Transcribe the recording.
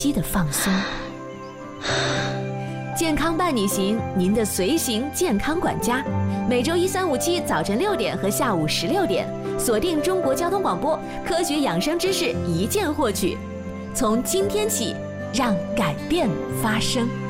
息的放松。健康伴你行，您的随行健康管家，每周1、3、5、7早晨6点和下午16点，锁定中国交通广播，科学养生知识一键获取。从今天起，让改变发生。